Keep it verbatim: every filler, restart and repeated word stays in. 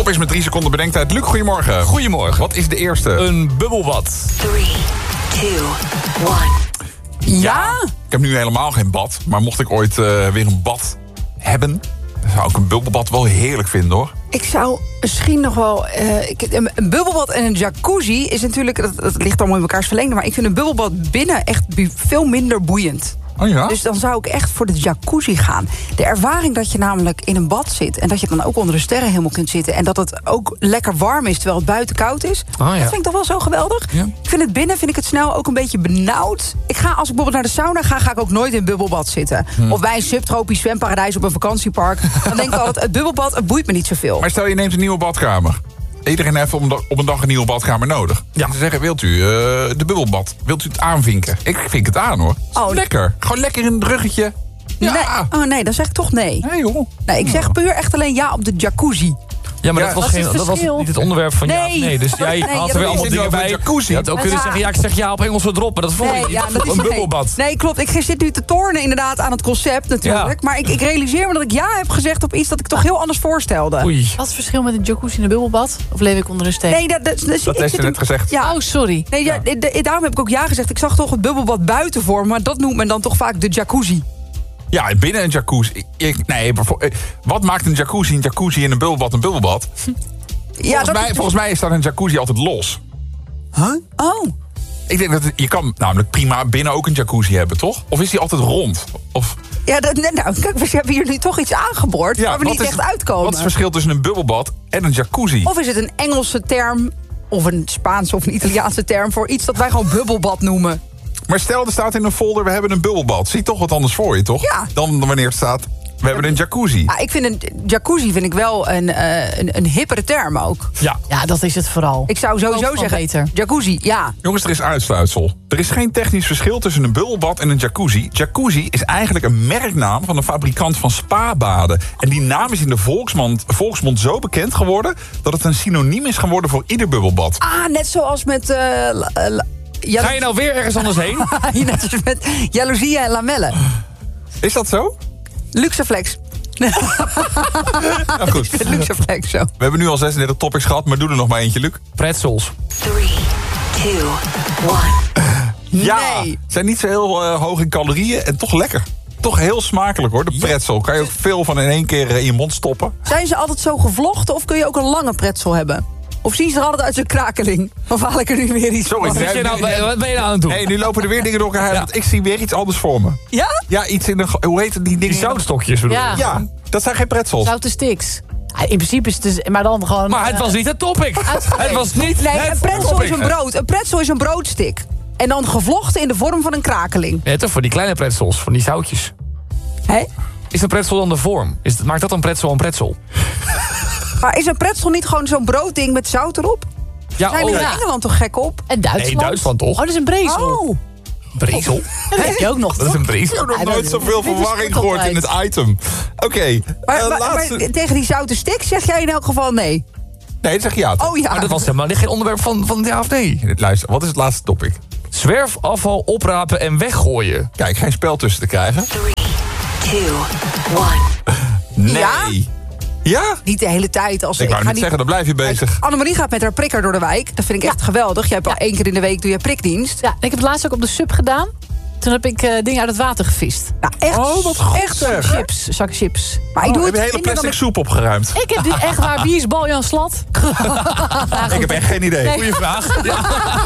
Topics met drie seconden bedenktijd. Luc, goedemorgen. Goedemorgen. Wat is de eerste? Een bubbelbad. three, two, one. Ja? Ik heb nu helemaal geen bad. Maar mocht ik ooit uh, weer een bad hebben... dan zou ik een bubbelbad wel heerlijk vinden, hoor. Ik zou misschien nog wel... Uh, ik, een, een bubbelbad en een jacuzzi is natuurlijk... Dat, dat ligt allemaal in elkaars verlengde... maar ik vind een bubbelbad binnen echt veel minder boeiend. Oh ja? Dus dan zou ik echt voor de jacuzzi gaan. De ervaring dat je namelijk in een bad zit... en dat je dan ook onder de sterrenhemel kunt zitten... en dat het ook lekker warm is terwijl het buiten koud is... Oh, ja. Dat vind ik toch wel zo geweldig. Ja. Ik vind het binnen vind ik het snel ook een beetje benauwd. Ik ga, als ik bijvoorbeeld naar de sauna ga... ga ik ook nooit in een bubbelbad zitten. Hm. Of bij een subtropisch zwemparadijs op een vakantiepark. Dan denk ik altijd, het bubbelbad, het boeit me niet zoveel. Maar stel je neemt een nieuwe badkamer. Iedereen heeft op een, dag, op een dag een nieuwe badkamer nodig. Ja. En ze zeggen, wilt u uh, de bubbelbad? Wilt u het aanvinken? Ik vink het aan, hoor. Oh, lekker. Gewoon lekker in het ruggetje. Ja. Nee. Oh nee, dan zeg ik toch nee. Nee, joh. Nee, ik zeg puur echt alleen ja op de jacuzzi. Ja, maar Ja, dat, was wat geen, is het dat was verschil? niet het onderwerp van ja of Nee. nee. Dus jij Nee, had ja, er weer dat allemaal is dingen over bij. jacuzzi. Je had ook kunnen Ja. zeggen, ja, ik zeg ja op Engelse drop. Maar dat vond Nee, ik ja, niet. dat is Een nee. bubbelbad. Nee, klopt. Ik zit nu te tornen inderdaad aan het concept natuurlijk. Ja. Maar ik, ik realiseer me dat ik ja heb gezegd op iets dat ik toch heel anders voorstelde. Oei. Wat is het verschil met een jacuzzi en een bubbelbad? Of leef ik onder een steen? Nee, dat, dat, dat, Dat ik heeft zit ze hem- net gezegd. Ja. Oh, sorry. Nee, ja, de- de- daarom heb ik ook ja gezegd. Ik zag toch het bubbelbad buiten voor me, maar dat noemt men dan toch vaak de jacuzzi. Ja, binnen een jacuzzi. Ik, ik- nee, bijvo- eh, wat maakt een jacuzzi een jacuzzi en een bubbelbad een bubbelbad? Ja, Volgens, dat mij, is- volgens mij is dat een jacuzzi altijd los. Oh. Ik denk dat het- je kan namelijk prima binnen ook een jacuzzi hebben, toch? Of is die altijd rond? Of, Ja, dat, nee, nou, kijk, we hebben hier nu toch iets aangeboord waar we wat niet is- echt uitkomen. Wat is het verschil tussen een bubbelbad en een jacuzzi? Of is het een Engelse term, of een Spaanse of een Italiaanse term... voor iets dat wij gewoon bubbelbad noemen? Maar stel, er staat in een folder, we hebben een bubbelbad. Zie toch wat anders voor je, toch? Ja. Dan wanneer het staat, we hebben een jacuzzi. Ja, ik vind een jacuzzi vind ik wel een, uh, een, een hippere term ook. Ja. Ja, dat is het vooral. Ik zou sowieso Ook wel zeggen, beter. jacuzzi, ja. Jongens, er is uitsluitsel. Er is geen technisch verschil tussen een bubbelbad en een jacuzzi. Jacuzzi is eigenlijk een merknaam van een fabrikant van spabaden. En die naam is in de volksmond, volksmond zo bekend geworden... dat het een synoniem is geworden voor ieder bubbelbad. Ah, net zoals met... uh, la- la- jalo- Ga je nou weer ergens anders heen? net zoals met jaloezie en lamellen. Is dat zo? Luxeflex. Nou goed. Luxeflex, zo. We hebben nu al zesendertig topics gehad, maar doe er nog maar eentje, Luc. Pretzels. Three, two, one. Ja, Nee. zijn niet zo heel uh, hoog in calorieën en toch lekker. Toch heel smakelijk, hoor. De pretzel. Kan je ook veel van in één keer uh, in je mond stoppen. Zijn ze altijd zo gevlochten of kun je ook een lange pretzel hebben? Of zien ze er altijd uit zijn krakeling? Of haal ik er nu weer iets Sorry, van? Wat, je nou, wat ben je nou aan het doen? Hey, nu lopen er weer dingen door elkaar heen, want ik zie weer iets anders voor me. Ja? Ja, iets in een... Hoe heet het, die dingen? Die zoutstokjes bedoel Ja. je? Ja, dat zijn geen pretzels. Zoute sticks. Ja, in principe is het dus, maar dan gewoon... Maar het was niet het topic. Het was niet Nee, het een pretzel topic. is een brood. Een pretzel is een broodstick. En dan gevlochten in de vorm van een krakeling. Nee, toch voor die kleine pretzels, van die zoutjes. Hé? Is een pretzel dan de vorm? Is het, maakt dat een pretzel een pretzel? Maar is een pretzel niet gewoon zo'n broodding met zout erop? Ja, Zijn oh, we in ja. Engeland toch gek op? En Duitsland. Nee, Duitsland toch? Oh, dat is een brezel. Oh. Brezel? Dat heb je ook nog, Dat is toch? een brezel. Ik heb nog Ja, nooit dat- zoveel dit is verwarring goed gehoord in het altijd. item. Oké, okay, Maar, uh, maar- laatste... maar tegen die zoute stick zeg jij in elk geval nee. Nee, zeg ja. Oh ja. Maar dat was helemaal geen onderwerp van, van ja of nee. Luister, wat is het laatste topic? Zwerfafval oprapen en weggooien. Kijk, geen spel tussen te krijgen. Three, two, one. Nee. Ja? Ja? Niet de hele tijd. Als Ik wou ga net niet- zeggen, dan blijf je bezig. Annemarie gaat met haar prikker door de wijk. Dat vind ik echt geweldig. Jij hebt al één keer in de week doe je prikdienst. Ja, ik heb het laatst ook op de sub gedaan. Toen heb ik uh, dingen uit het water gevist. Nou, echt, Oh, wat goed echt zeg. Chips, zakken chips. Maar ik Oh, doe heb het je hele minder dan plastic ik- soep opgeruimd? Ik heb dit echt waar. Wie is Baljan Slat? Ik heb echt geen idee. Nee. Goeie vraag. Ja.